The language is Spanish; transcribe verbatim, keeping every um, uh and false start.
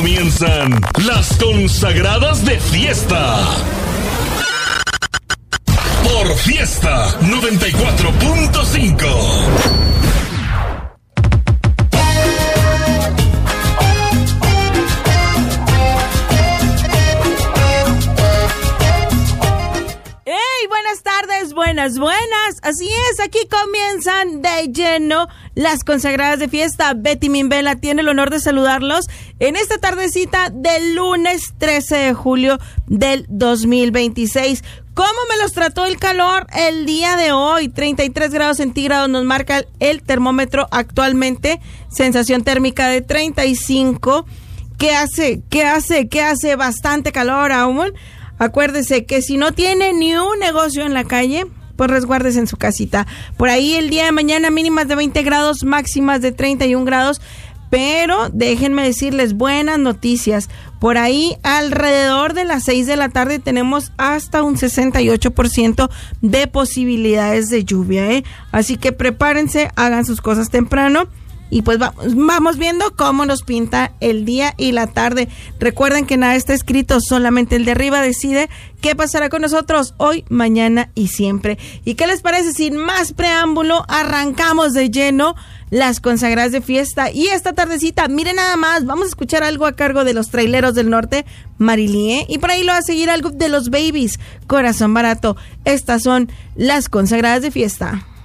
comienzan las consagradas de fiesta. Por Fiesta noventa y cuatro punto cinco. Buenas tardes, buenas, buenas. Así es, aquí comienzan de lleno las consagradas de fiesta. Betty Mimbela tiene el honor de saludarlos en esta tardecita del lunes trece de julio del dos mil veintiséis. ¿Cómo me los trató el calor el día de hoy? treinta y tres grados centígrados nos marca el termómetro actualmente. Sensación térmica de treinta y cinco. ¿Qué hace? ¿Qué hace? ¿Qué hace? Bastante calor aún. Acuérdese que si no tiene ni un negocio en la calle, pues resguárdese en su casita. Por ahí el día de mañana mínimas de veinte grados, máximas de treinta y un grados. Pero déjenme decirles buenas noticias. Por ahí alrededor de las seis de la tarde tenemos hasta un sesenta y ocho por ciento de posibilidades de lluvia, ¿eh? Así que prepárense, hagan sus cosas temprano. Y pues vamos, vamos viendo cómo nos pinta el día y la tarde. Recuerden que nada está escrito, solamente el de arriba decide qué pasará con nosotros hoy, mañana y siempre. ¿Y qué les parece? Sin más preámbulo, arrancamos de lleno las consagradas de fiesta. Y esta tardecita, miren nada más, vamos a escuchar algo a cargo de los Traileros del Norte, Marilie, y por ahí lo va a seguir algo de los Babies, Corazón Barato. Estas son las consagradas de fiesta.